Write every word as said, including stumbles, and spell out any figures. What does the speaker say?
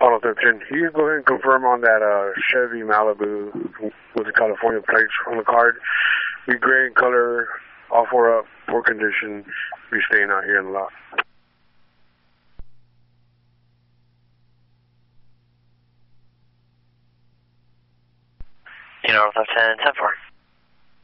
Auto thirteen. You can go ahead and confirm on that uh, Chevy Malibu with the California plates on the card. Be gray in color, all four up, poor condition. Be staying out here in the lot. You know, that's ten, ten four.